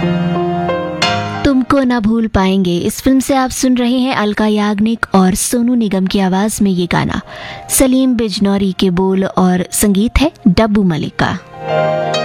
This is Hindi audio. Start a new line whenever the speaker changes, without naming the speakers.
तुमको ना भूल पाएंगे, इस फिल्म से आप सुन रहे हैं अलका याग्निक और सोनू निगम की आवाज में ये गाना। सलीम बिजनौरी के बोल और संगीत है डब्बू मलिक का।